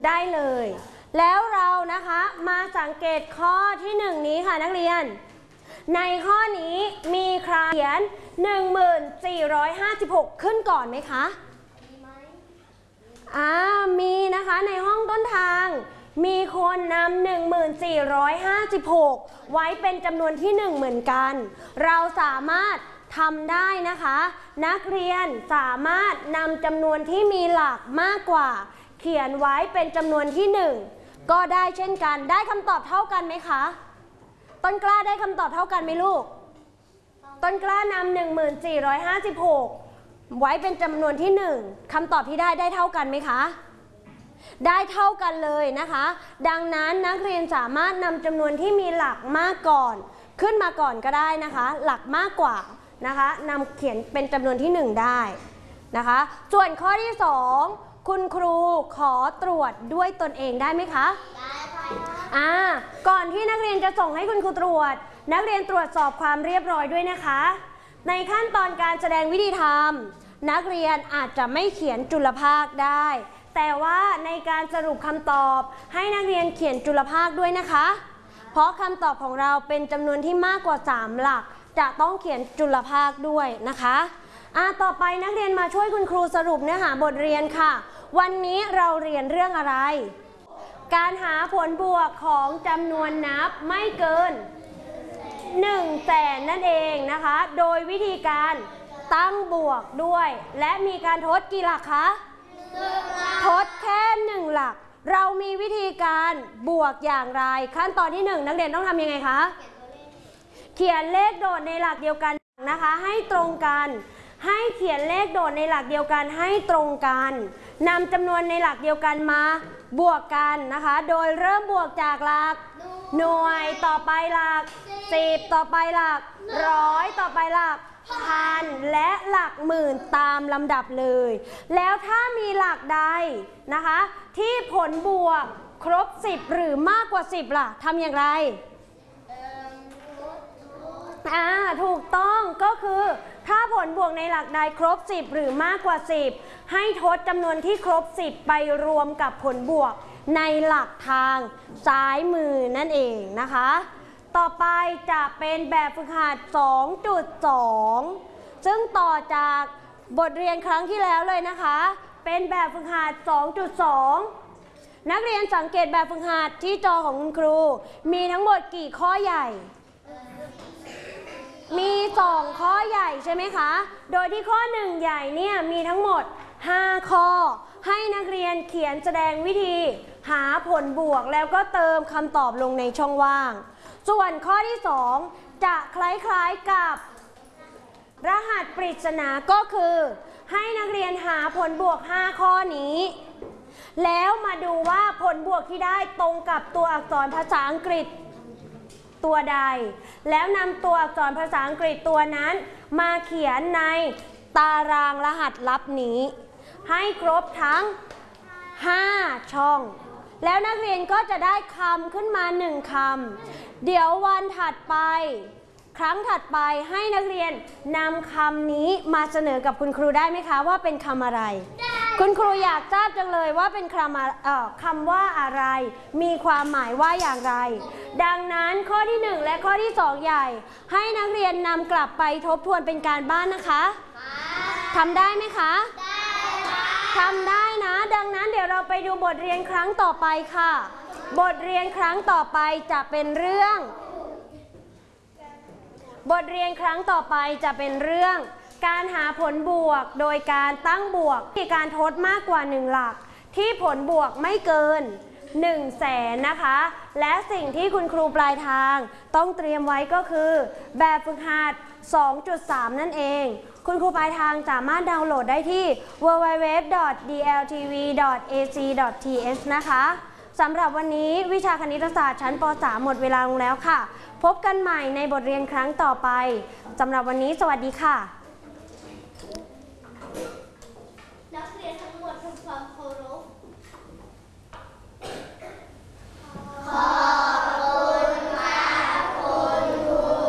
ได้เลยแล้วเรานะคะมาสังเกตข้อที่1นี้ค่ะนักเรียนในข้อนี้มีใครเขียน 1456 ขึ้นก่อนไหมคะมีนะคะในห้องต้นทางมีคนนำ 1456 ไว้เป็นจำนวนที่1เหมือนกันเราสามารถทำได้นะคะนักเรียนสามารถนำจำนวนที่มีหลักมากกว่าเขียนไว้เป็นจำนวนที่1ก็ได้เช่นกันได้คำตอบเท่ากันไหมคะต้นกล้าได้คำตอบเท่ากันไหมลูกต้นกล้านำ 1456 ไว้เป็นจำนวนที่1คำตอบที่ได้เท่ากันไหมคะได้เท่ากันเลยนะคะดังนั้นนักเรียนสามารถนำจำนวนที่มีหลักมากก่อนขึ้นมาก่อนก็ได้นะคะหลักมากกว่านะคะนำเขียนเป็นจำนวนที่1ได้นะคะส่วนข้อที่2คุณครูขอตรวจด้วยตนเองได้ไหมคะได้ค่ะก่อนที่นักเรียนจะส่งให้คุณครูตรวจนักเรียนตรวจสอบความเรียบร้อยด้วยนะคะในขั้นตอนการแสดงวิธีทำนักเรียนอาจจะไม่เขียนจุลภาคได้แต่ว่าในการสรุปคำตอบให้นักเรียนเขียนจุลภาคด้วยนะคะเพราะคำตอบของเราเป็นจำนวนที่มากกว่า3หลักจะต้องเขียนจุลภาคด้วยนะคะต่อไปนักเรียนมาช่วยคุณครูสรุปเนื้อหาบทเรียนค่ะวันนี้เราเรียนเรื่องอะไรการหาผลบวกของจำนวนนับไม่เกิน100,000นั่นเองนะคะโดยวิธีการตั้งบวกด้วยและมีการทดกี่หลักคะทดแค่1หลักเรามีวิธีการบวกอย่างไรขั้นตอนที่1นักเรียนต้องทำยังไงคะเขียนเลขโดดในหลักเดียวกันนะคะให้ตรงกันให้เขียนเลขโดดในหลักเดียวกันให้ตรงกันนำจำนวนในหลักเดียวกันมาบวกกันนะคะโดยเริ่มบวกจากหลักหน่วยต่อไปหลัก10ต่อไปหลัก100ต่อไปหลักพันและหลักหมื่นตามลำดับเลยแล้วถ้ามีหลักใดนะคะที่ผลบวกครบ10หรือมากกว่า10ล่ะทำอย่างไรถูกต้องก็คือถ้าผลบวกในหลักใดครบ10หรือมากกว่า10ให้ทดจำนวนที่ครบ10ไปรวมกับผลบวกในหลักทางซ้ายมือนั่นเองนะคะต่อไปจะเป็นแบบฝึกหัด 2.2 ซึ่งต่อจากบทเรียนครั้งที่แล้วเลยนะคะเป็นแบบฝึกหัด 2.2 นักเรียนสังเกตแบบฝึกหัดที่จอของคุณครูมีทั้งหมดกี่ข้อใหญ่มี2ข้อใหญ่ใช่ไหมคะโดยที่ข้อ1ใหญ่เนี่ยมีทั้งหมด5ข้อให้นักเรียนเขียนแสดงวิธีหาผลบวกแล้วก็เติมคำตอบลงในช่องว่างส่วนข้อที่2จะคล้ายๆกับรหัสปริศนาก็คือให้นักเรียนหาผลบวก5ข้อนี้แล้วมาดูว่าผลบวกที่ได้ตรงกับตัวอักษรภาษาอังกฤษตัวใดแล้วนำตัวอักษรภาษาอังกฤษตัวนั้นมาเขียนในตารางรหัสลับนี้ให้ครบทั้ง5ช่องแล้วนักเรียนก็จะได้คำขึ้นมา1คำเดี๋ยววันถัดไปครั้งถัดไปให้นักเรียนนำคำนี้มาเสนอกับคุณครูได้ไหมคะว่าเป็นคำอะไรคุณครูอยากทราบจังเลยว่าเป็นคำว่าอะไรมีความหมายว่าอย่างไรดังนั้นข้อที่1และข้อที่2ใหญ่ให้นักเรียนนำกลับไปทบทวนเป็นการบ้านนะคะทำได้ไหมคะทำได้นะดังนั้นเดี๋ยวเราไปดูบทเรียนครั้งต่อไปค่ะบทเรียนครั้งต่อไปจะเป็นเรื่องการหาผลบวกโดยการตั้งบวกมีการทดมากกว่า1หลักที่ผลบวกไม่เกิน100,000นะคะและสิ่งที่คุณครูปลายทางต้องเตรียมไว้ก็คือแบบฝึกหัด 2.3 นั่นเองคุณครูปลายทางสามารถดาวน์โหลดได้ที่ www.dltv.ac.th นะคะสำหรับวันนี้วิชาคณิตศาสตร์ชั้นป .3 หมดเวลาลงแล้วค่ะพบกันใหม่ในบทเรียนครั้งต่อไปสำหรับวันนี้สวัสดีค่ะ